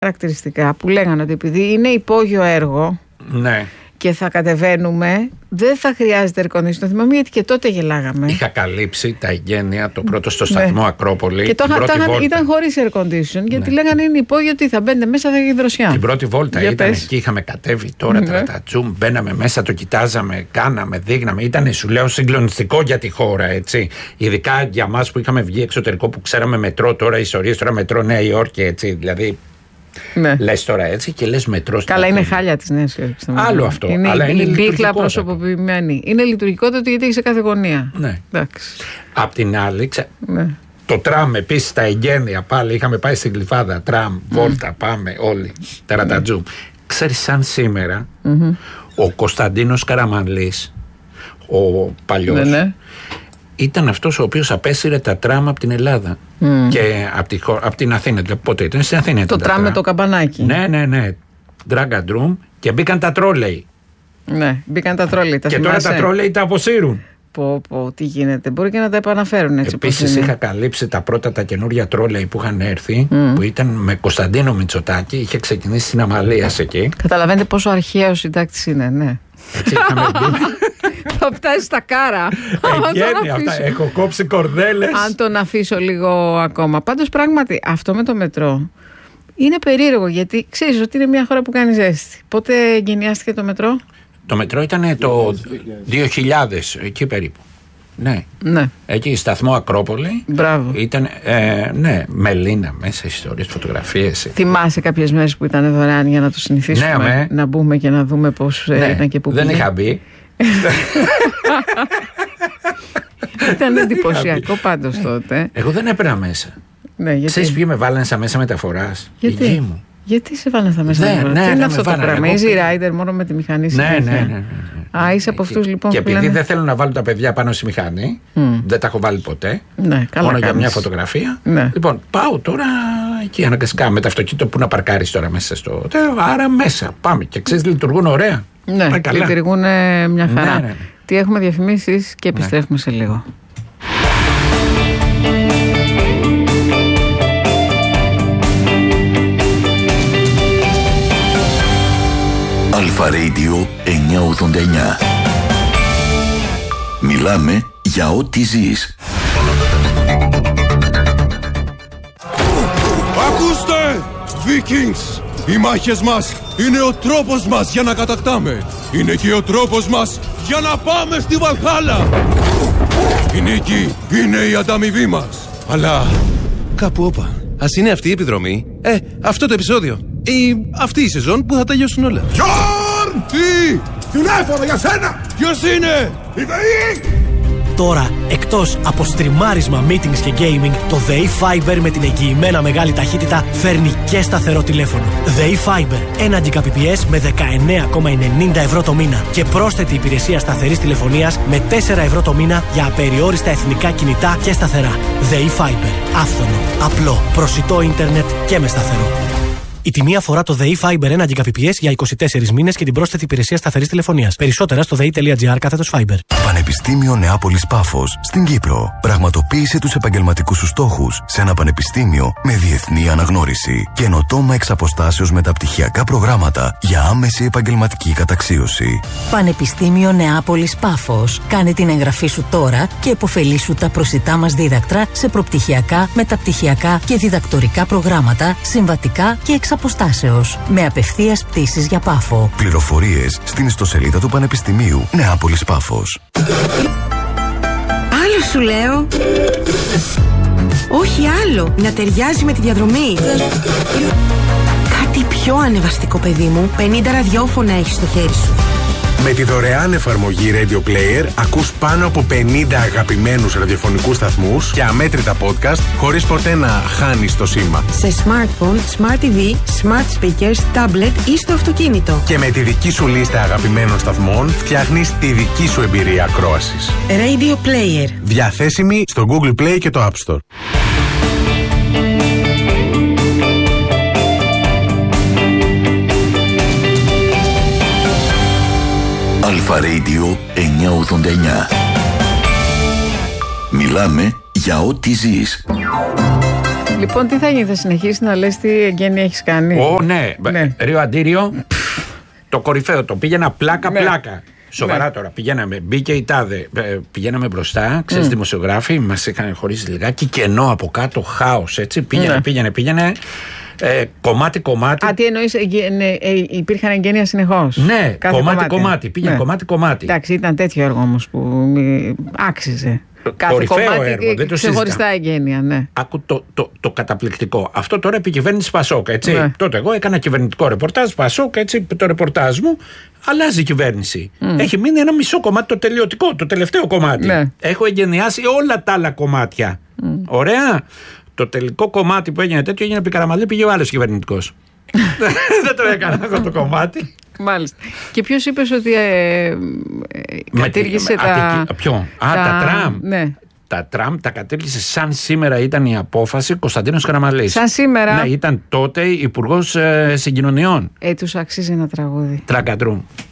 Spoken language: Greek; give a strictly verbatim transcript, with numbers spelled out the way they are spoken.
χαρακτηριστικά που λέγανε ότι επειδή είναι υπόγειο έργο, ναι, και θα κατεβαίνουμε, δεν θα χρειάζεται air condition. Θυμάμαι γιατί και τότε γελάγαμε. Είχα καλύψει τα εγγένεια, το πρώτο στο σταθμό, ναι, Ακρόπολη. Και το την πρώτη βόλτα. Ήταν χωρίς air condition, γιατί ναι, λέγανε είναι υπόγειο ότι θα μπαίνετε μέσα, θα έχει δροσιά. Την πρώτη βόλτα για ήταν πες. Εκεί, είχαμε κατέβει τώρα, ναι, τρατατζούμ, μπαίναμε μέσα, το κοιτάζαμε, κάναμε, δείχναμε. Ήταν, σου λέω, συγκλονιστικό για τη χώρα, έτσι. Ειδικά για εμάς που είχαμε βγει εξωτερικό, που ξέραμε μετρό τώρα, ιστορίες, τώρα μετρό Νέα Υόρκη, έτσι. Δηλαδή. Ναι. Λες τώρα έτσι και λες μετρό. Καλά, είναι χάλια της Νέας Υόρκης. Άλλο αυτό. Είναι, αλλά είναι η μπίχλα προσωποποιημένη. Είναι λειτουργικότητα γιατί έχει σε κάθε γωνία. Ναι. Απ' την άλλη, ξε... ναι, το τραμ επίσης στα εγγένεια πάλι. Είχαμε πάει στην Γλυφάδα. Τραμ, βόλτα, mm. πάμε όλοι. Τερατατζούμ. Mm. Ξέρεις, σαν σήμερα, mm-hmm, ο Κωνσταντίνος Καραμανλής, ο παλιός, ναι, ναι, ήταν αυτός ο οποίος απέσυρε τα τραμ από την Ελλάδα. Mm. Και από, τη, από την Αθήνα. Πότε ήταν στην Αθήνα? Το τραμ με το καμπανάκι. Ναι, ναι, ναι. Drag and room και μπήκαν τα τρόλεϊ. Ναι, μπήκαν τα τρόλεϊ. Τα και θυμάσαι? Τώρα τα τρόλεϊ τα αποσύρουν. Πω, πω, τι γίνεται. Μπορεί και να τα επαναφέρουν έτσι. Επίσης είχα καλύψει τα πρώτα τα καινούρια τρόλεϊ που είχαν έρθει, mm, που ήταν με Κωνσταντίνο Μητσοτάκη. Είχε ξεκινήσει στην Αμαλίας εκεί. Καταλαβαίνετε πόσο αρχαία ο συντάκτης είναι, ναι. Έτσι είχαμε μπει. Θα φτάσει στα κάρα. Εγγένεια αυτά. Έχω κόψει κορδέλες. Αν τον αφήσω λίγο ακόμα. Πάντως πράγματι αυτό με το μετρό είναι περίεργο, γιατί ξέρεις ότι είναι μια χώρα που κάνει ζέστη. Πότε εγκαινιάστηκε το μετρό? Το μετρό ήταν το δύο χιλιάδες, εκεί περίπου. Ναι. Ναι. Εκεί σταθμό Ακρόπολη. Μπράβο. Ήταν, ε, ναι, μελίνα μέσα, ιστορίες, φωτογραφίες. Θυμάσαι κάποιες μέρες που ήταν δωρεάν για να το συνηθίσουμε? Ναι, με. Να μπούμε και να δούμε πώς, ναι, ήταν και πού δεν πήγε. είχα μπει. Ήταν εντυπωσιακό πάντως τότε. Εγώ δεν έπαιρνα μέσα. Ναι, γιατί? Ξέρεις ποιοι με βάλανε στα μέσα μεταφοράς? Γιατί? Η γη μου. Γιατί σε βάλανε στα μέσα ναι, μεταφοράς? Ναι, τι ναι, είναι ναι, αυτό το πράγμα? Easy rider μόνο με τη μηχανή. Ναι, ναι, ναι, ναι, ναι. Α, είσαι από αυτούς λοιπόν. Και που επειδή λένε... δεν θέλω να βάλω τα παιδιά πάνω στη μηχανή, mm, δεν τα έχω βάλει ποτέ. Ναι, καλά μόνο κάνεις. Για μια φωτογραφία. Ναι. Λοιπόν, πάω τώρα εκεί αναγκαστικά με το αυτοκίνητο που να παρκάρεις τώρα μέσα στο. Άρα μέσα. Πάμε. Και ξέρεις, λειτουργούν ωραία. Ναι, λειτουργούν μια χαρά. Ναι, ναι, ναι. Τι έχουμε διαφημίσεις και επιστρέφουμε, ναι, σε λίγο. Αλφα Radio εννιακόσια ογδόντα εννιά. Μιλάμε για ό,τι ζεις. Ακούστε! Vikings! Οι μάχες μας είναι ο τρόπος μας για να κατακτάμε. Είναι και ο τρόπος μας για να πάμε στη Βαλχάλα. Η νίκη είναι η ανταμοιβή μας. Αλλά κάπου όπα. Ας είναι αυτή η επιδρομή. Ε, αυτό το επεισόδιο. Ή αυτή η σεζόν που θα τελειώσουν όλα. Γιόρν! Τι! Τηλέφωνο για σένα! Ποιος είναι? Η ΔΕΗ! Τώρα, εκτός από στριμάρισμα, meetings και gaming, το ΔΕΗ Fiber με την εγγυημένα μεγάλη ταχύτητα φέρνει και σταθερό τηλέφωνο. ΔΕΗ Fiber, ένα Gbps με δεκαεννέα κόμμα ενενήντα ευρώ το μήνα και πρόσθετη υπηρεσία σταθερής τηλεφωνίας με τέσσερα ευρώ το μήνα για απεριόριστα εθνικά κινητά και σταθερά. ΔΕΗ Fiber, άφθονο, απλό, προσιτό ίντερνετ και με σταθερό. Η τιμή αφορά το ΔΕΗ Fiber ένα Gbps για είκοσι τέσσερις μήνες και την πρόσθετη υπηρεσία σταθερής τηλεφωνίας. Περισσότερα στο δei.gr κάθετος Fiber. Πανεπιστήμιο Νεάπολης Πάφος στην Κύπρο. Πραγματοποίησε τους επαγγελματικούς σου στόχους σε ένα πανεπιστήμιο με διεθνή αναγνώριση. Καινοτόμα εξ αποστάσεως μεταπτυχιακά προγράμματα για άμεση επαγγελματική καταξίωση. Πανεπιστήμιο Νεάπολης Πάφος. Κάνε την εγγραφή σου τώρα και επωφελήσου τα προσιτά μας δίδακτρα σε προπτυχιακά, μεταπτυχιακά και διδακτορικά προγράμματα, συμβατικά και εξ αποστάσεως. Με απευθείας πτήσεις για Πάφο. Πληροφορίες στην ιστοσελίδα του Πανεπιστημίου Νεάπολης Πάφος. Άλλο σου λέω. Όχι άλλο. Να ταιριάζει με τη διαδρομή. Κάτι πιο ανεβαστικό, παιδί μου. πενήντα ραδιόφωνα έχεις στο χέρι σου. Με τη δωρεάν εφαρμογή Radio Player ακούς πάνω από πενήντα αγαπημένους ραδιοφωνικούς σταθμούς και αμέτρητα podcast χωρίς ποτέ να χάνεις το σήμα. Σε smartphone, smart τι βι, smart speakers, tablet ή στο αυτοκίνητο. Και με τη δική σου λίστα αγαπημένων σταθμών φτιάχνεις τη δική σου εμπειρία ακρόασης. Radio Player. Διαθέσιμη στο Google Play και το App Store. Αλφα Radio εννιακόσια ογδόντα εννιά. Μιλάμε για ό,τι ζεις. Λοιπόν, τι θα γίνει, θα συνεχίσει να λες τι εγγένεια έχεις κάνει? Ω, ναι. Ναι. Ρίο Αντίριο, το κορυφαίο, το πήγαινα πλάκα-πλάκα. Ναι. Σοβαρά Ναι. τώρα. Πηγαίναμε, μπήκε η τάδε. ε, Πηγαίναμε μπροστά, ξέρεις, mm. δημοσιογράφοι, μας είχαν χωρίσει λιγάκι, κενό από κάτω, χάος, έτσι. Πήγαινε, Ναι. πήγαινε, πήγαινε. Ε, κομμάτι-κομμάτι. Α, τι εννοείς, εγγε- ναι, ε, υπήρχαν εγγένεια συνεχώς? Ναι, Κάθε κομμάτι-κομμάτι. Πήγαινε Ναι. κομμάτι-κομμάτι. Εντάξει, ήταν τέτοιο έργο όμως που μη- άξιζε. Κάθε Κορυφαίο κομμάτι έργο, δεν το ξεχωριστά συζητάμε. εγγένεια, ναι. Άκου το, το, το καταπληκτικό. Αυτό τώρα επί κυβέρνηση Πασόκ, έτσι. Ναι. Τότε εγώ έκανα κυβερνητικό ρεπορτάζ, Πασόκ, έτσι. Το ρεπορτάζ μου αλλάζει η κυβέρνηση. Mm. Έχει μείνει ένα μισό κομμάτι, το τελειωτικό, το τελευταίο κομμάτι. Ναι. Έχω εγγενιάσει όλα τα άλλα κομμάτια. Mm. Ωραία. Το τελικό κομμάτι που έγινε τέτοιο έγινε επί Καραμαλή, πήγε ο άλλος κυβερνητικός. Δεν το έκανα αυτό το κομμάτι. Μάλιστα. Και ποιος είπες ότι ε, ε, κατήργησε Με- τα... Αττική- Ποιο? Α, τα τραμ. Ναι. Τα τραμ τα κατήργησε σαν σήμερα ήταν η απόφαση Κωνσταντίνος Καραμαλής. Σαν σήμερα. Ναι, ήταν τότε υπουργός ε, συγκοινωνιών. Ε, τους αξίζει ένα τραγούδι. Τρακατρούμ.